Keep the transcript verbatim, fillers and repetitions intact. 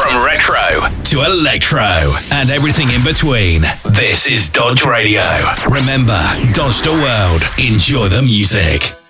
From retro to electro and everything in between, this is Dodge Radio. Remember, dodge the world, enjoy the music.